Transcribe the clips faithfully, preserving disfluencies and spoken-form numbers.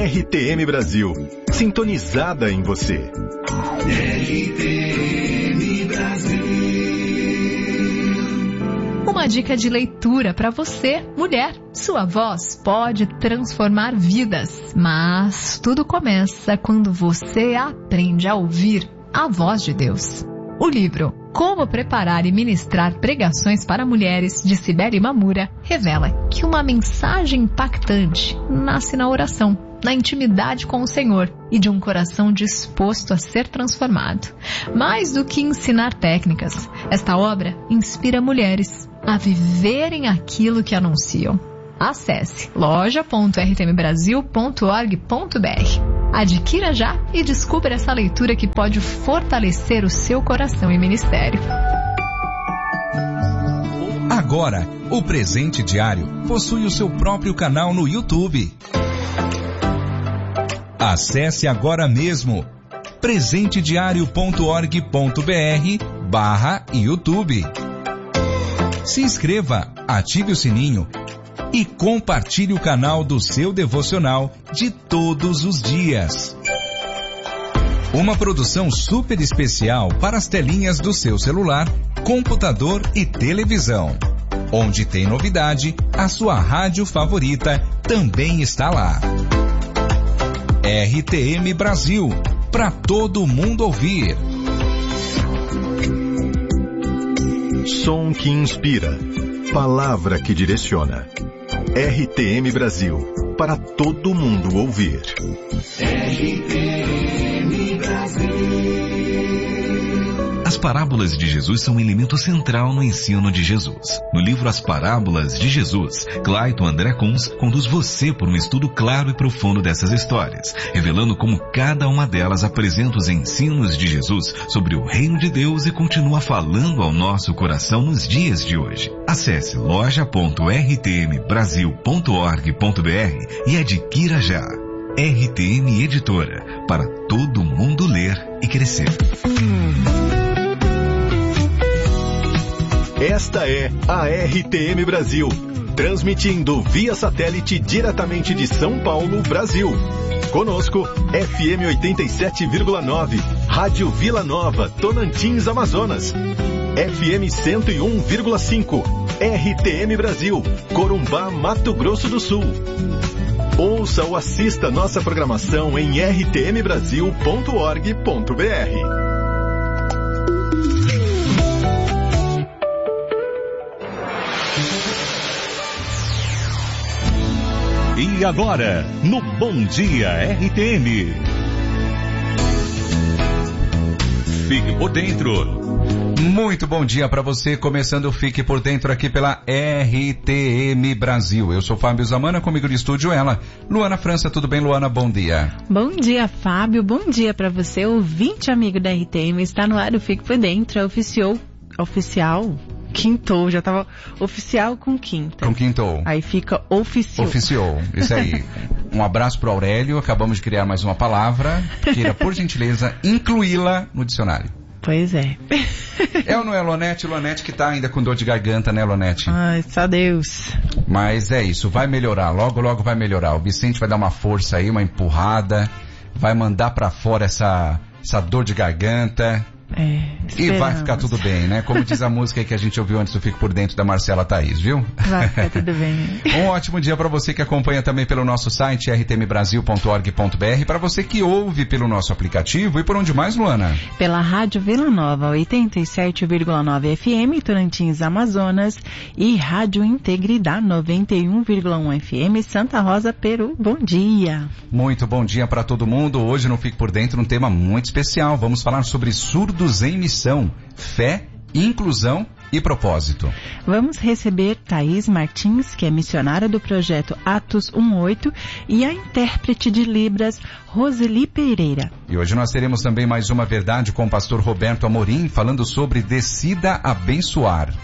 R T M Brasil, sintonizada em você. R T M Brasil. Uma dica de leitura para você, mulher. Sua voz pode transformar vidas, mas tudo começa quando você aprende a ouvir a voz de Deus. O livro Como Preparar e Ministrar Pregações para Mulheres, de Cibele Mamura, revela que uma mensagem impactante nasce na oração, na intimidade com o Senhor e de um coração disposto a ser transformado. Mais do que ensinar técnicas, esta obra inspira mulheres a viverem aquilo que anunciam. Acesse loja ponto r t m brasil ponto org ponto b r. Adquira já e descubra essa leitura que pode fortalecer o seu coração e ministério. Agora, o Presente Diário possui o seu próprio canal no YouTube. Acesse agora mesmo presente diário ponto org ponto b r barra YouTube. Se inscreva, ative o sininho e compartilhe o canal do seu devocional de todos os dias. Uma produção super especial para as telinhas do seu celular, computador e televisão. Onde tem novidade, a sua rádio favorita também está lá. R T M Brasil, para todo mundo ouvir. Som que inspira, palavra que direciona. R T M Brasil, para todo mundo ouvir. R T M Brasil. As parábolas de Jesus são um elemento central no ensino de Jesus. No livro As Parábolas de Jesus, Clayton André Kunz conduz você por um estudo claro e profundo dessas histórias, revelando como cada uma delas apresenta os ensinos de Jesus sobre o reino de Deus e continua falando ao nosso coração nos dias de hoje. Acesse loja ponto r t m brasil ponto org ponto b r e adquira já. R T M Editora, para todo mundo ler e crescer. Esta é a R T M Brasil, transmitindo via satélite diretamente de São Paulo, Brasil. Conosco, F M oitenta e sete vírgula nove, Rádio Vila Nova, Tocantins, Amazonas. F M cento e um vírgula cinco, R T M Brasil, Corumbá, Mato Grosso do Sul. Ouça ou assista nossa programação em r t m brasil ponto org ponto b r. E agora, no Bom Dia R T M. Fique por dentro. Muito bom dia para você, começando o Fique por Dentro aqui pela R T M Brasil. Eu sou Fábio Zamana, comigo de estúdio ela, Luana França. Tudo bem, Luana? Bom dia. Bom dia, Fábio. Bom dia para você, ouvinte amigo da R T M. Está no ar o Fique por Dentro, é oficial, oficial, quintou, já tava oficial com quinta. Com quintou. Aí fica oficial. Oficiou, isso aí. Um abraço pro Aurélio, acabamos de criar mais uma palavra, queira, por gentileza, incluí-la no dicionário. Pois é. É ou não é, Lonete? Lonete que tá ainda com dor de garganta, né, Lonete? Ai, só Deus. Mas é isso, vai melhorar, logo, logo vai melhorar. O Vicente vai dar uma força aí, uma empurrada, vai mandar pra fora essa, essa dor de garganta. É, e vai ficar tudo bem, né? Como diz a música aí que a gente ouviu antes do Fico por Dentro, da Marcela Thaís, viu? Vai ficar tudo bem. Um ótimo dia para você que acompanha também pelo nosso site r t m brasil ponto org ponto b r, para você que ouve pelo nosso aplicativo e por onde mais, Luana? Pela Rádio Vila Nova, oitenta e sete vírgula nove F M, Tocantins, Amazonas, e Rádio Integridade, noventa e um vírgula um F M, Santa Rosa, Peru. Bom dia. Muito bom dia para todo mundo. Hoje no Fique por Dentro um tema muito especial. Vamos falar sobre surdos em missão, fé, inclusão e propósito. Vamos receber Thaís Martins, que é missionária do projeto Atos dezoito, e a intérprete de Libras, Roseli Pereira. E hoje nós teremos também mais uma verdade com o pastor Roberto Amorim, falando sobre Decida Abençoar.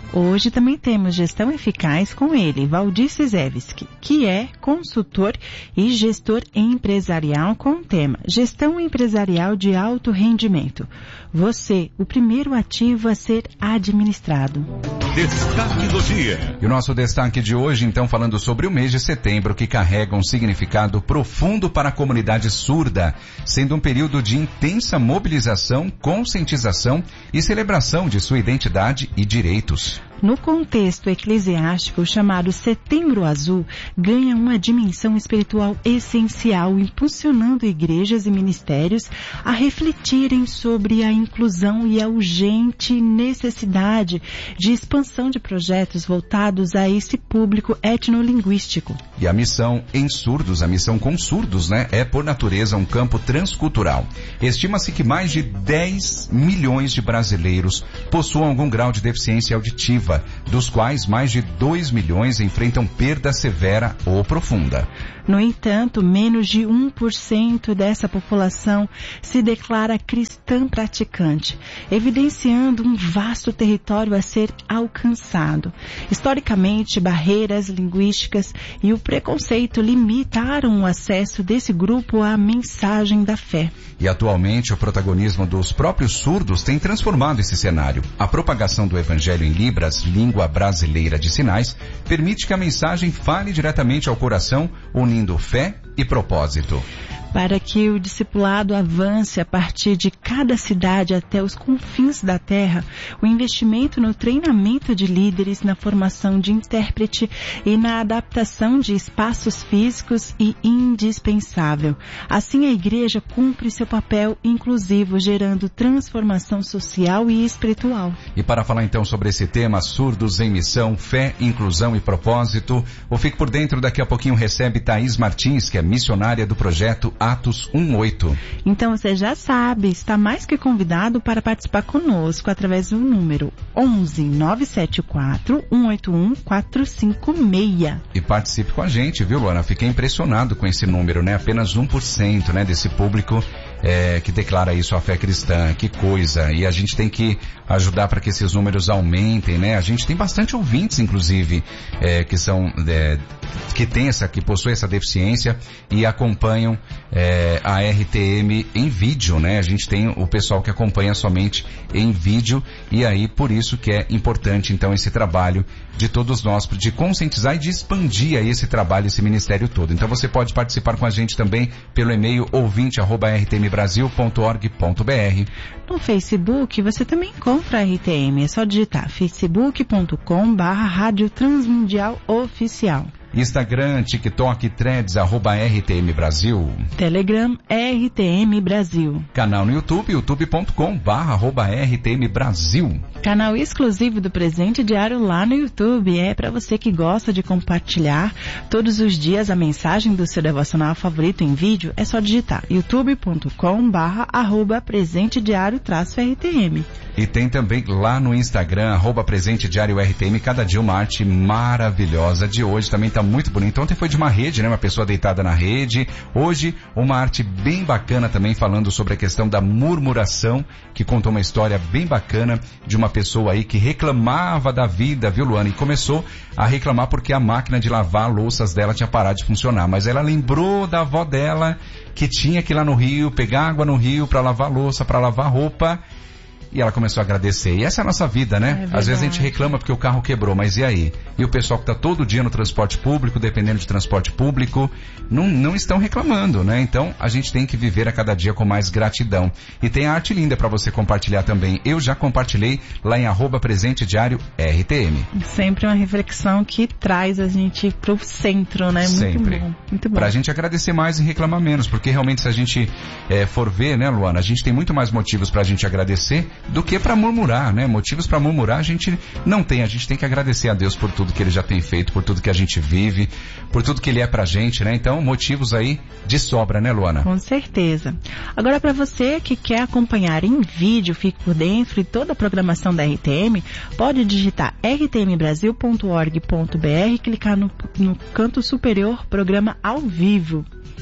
Hoje também temos Gestão Eficaz com ele, Valdir Cizewski, que é consultor e gestor empresarial com o tema Gestão Empresarial de Alto Rendimento. Você, o primeiro ativo a ser administrado. Destaque do dia. E o nosso destaque de hoje, então, falando sobre o mês de setembro, que carrega um significado profundo para a comunidade surda, sendo um período de intensa mobilização, conscientização e celebração de sua identidade e direitos. No contexto eclesiástico, o chamado Setembro Azul ganha uma dimensão espiritual essencial, impulsionando igrejas e ministérios a refletirem sobre a inclusão e a urgente necessidade de expansão de projetos voltados a esse público etnolinguístico. E a missão em surdos, a missão com surdos, né, é por natureza um campo transcultural. Estima-se que mais de dez milhões de brasileiros possuam algum grau de deficiência auditiva, dos quais mais de dois milhões enfrentam perda severa ou profunda. No entanto, menos de um por cento dessa população se declara cristã praticante, evidenciando um vasto território a ser alcançado. Historicamente, barreiras linguísticas e o preconceito limitaram o acesso desse grupo à mensagem da fé. E atualmente, o protagonismo dos próprios surdos tem transformado esse cenário. A propagação do Evangelho em Libras, língua brasileira de sinais, permite que a mensagem fale diretamente ao coração, unindo fé e propósito. Para que o discipulado avance a partir de cada cidade até os confins da terra, o investimento no treinamento de líderes, na formação de intérprete e na adaptação de espaços físicos é indispensável. Assim, a igreja cumpre seu papel inclusivo, gerando transformação social e espiritual. E para falar então sobre esse tema, surdos em missão, fé, inclusão e propósito, o Fique por Dentro daqui a pouquinho recebe Thaís Martins, que é missionária do projeto Atos dezoito. Então você já sabe, está mais que convidado para participar conosco através do número onze nove sete quatro um oito um quatro cinco seis. E participe com a gente, viu, Luana? Fiquei impressionado com esse número, né? Apenas um por cento, né, desse público é, que declara isso a fé cristã. Que coisa! E a gente tem que ajudar para que esses números aumentem, né? A gente tem bastante ouvintes, inclusive, é, que são é, que tem essa, que possuem essa deficiência e acompanham é, a R T M em vídeo, né? A gente tem o pessoal que acompanha somente em vídeo, e aí por isso que é importante então esse trabalho de todos nós, de conscientizar e de expandir aí esse trabalho, esse ministério todo. Então você pode participar com a gente também pelo e-mail ouvinte arroba r t m brasil ponto org ponto b r. No Facebook você também encontra a R T M, é só digitar facebook ponto com barra Rádio Transmundial Oficial. Instagram, TikTok, Threads, arroba R T M Brasil. Telegram, R T M Brasil. Canal no YouTube, youtube ponto com barra arroba R T M Brasil. Canal exclusivo do Presente Diário lá no YouTube. É para você que gosta de compartilhar todos os dias a mensagem do seu devocional favorito em vídeo. É só digitar youtube ponto com barra arroba Presente Diário traço R T M. E tem também lá no Instagram, arroba Presente Diário R T M, cada dia uma arte maravilhosa. De hoje também tá muito bonito. Ontem foi de uma rede, né? Uma pessoa deitada na rede. Hoje, uma arte bem bacana também, falando sobre a questão da murmuração, que contou uma história bem bacana de uma pessoa aí que reclamava da vida, viu, Luana? E começou a reclamar porque a máquina de lavar louças dela tinha parado de funcionar. Mas ela lembrou da avó dela, que tinha que ir lá no rio, pegar água no rio para lavar louça, para lavar roupa. E ela começou a agradecer. E essa é a nossa vida, né? É, às vezes a gente reclama porque o carro quebrou, mas e aí? E o pessoal que está todo dia no transporte público, dependendo de transporte público, não, não estão reclamando, né? Então a gente tem que viver a cada dia com mais gratidão. E tem arte linda para você compartilhar também. Eu já compartilhei lá em arroba Presente Diário R T M. Sempre uma reflexão que traz a gente pro centro, né? Muito Sempre. bom, muito bom. Pra gente agradecer mais e reclamar menos, porque realmente se a gente é, for ver, né, Luana, a gente tem muito mais motivos pra gente agradecer do que para murmurar, né? Motivos para murmurar a gente não tem. A gente tem que agradecer a Deus por tudo que Ele já tem feito, por tudo que a gente vive, por tudo que Ele é pra gente, né? Então, motivos aí de sobra, né, Luana? Com certeza. Agora, para você que quer acompanhar em vídeo, Fique por Dentro e toda a programação da R T M, pode digitar r t m brasil ponto org ponto b r e clicar no, no canto superior, programa ao vivo.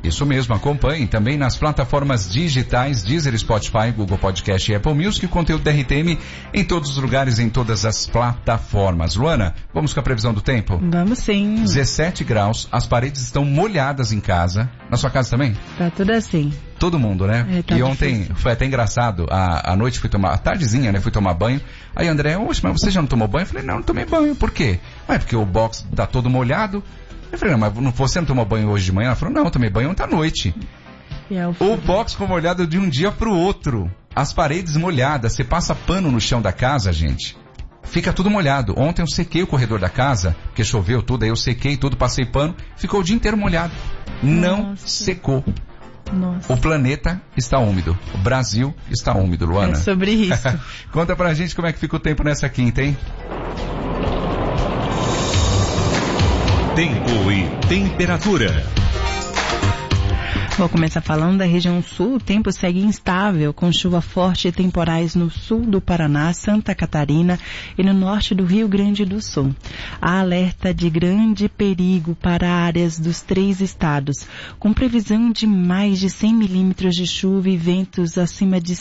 Isso mesmo, acompanhe também nas plataformas digitais Deezer, Spotify, Google Podcast e Apple Music, o conteúdo da R T M em todos os lugares, em todas as plataformas. Luana, vamos com a previsão do tempo? Vamos sim. dezessete graus, as paredes estão molhadas em casa. Na sua casa também? Tá tudo assim. Todo mundo, né? É, tá e ontem difícil. foi até engraçado, a, a noite fui tomar, a tardezinha, né? Fui tomar banho. Aí André, oxe, mas você já não tomou banho? Eu falei, não, não tomei banho. Por quê? Ah, é porque o box tá todo molhado. Eu falei, não, mas você não tomou banho hoje de manhã? Ela falou, não, eu tomei banho ontem à noite. É o, o box ficou molhado de um dia pro outro. As paredes molhadas, você passa pano no chão da casa, gente. Fica tudo molhado. Ontem eu sequei o corredor da casa, porque choveu tudo, aí eu sequei tudo, passei pano, ficou o dia inteiro molhado. Não Nossa. secou. Nossa. O planeta está úmido. O Brasil está úmido, Luana. É sobre isso. Conta pra gente como é que fica o tempo nessa quinta, hein? Tempo e temperatura. Vou começar falando da região sul. O tempo segue instável, com chuva forte e temporais no sul do Paraná, Santa Catarina e no norte do Rio Grande do Sul. Há alerta de grande perigo para áreas dos três estados, com previsão de mais de cem milímetros de chuva e ventos acima de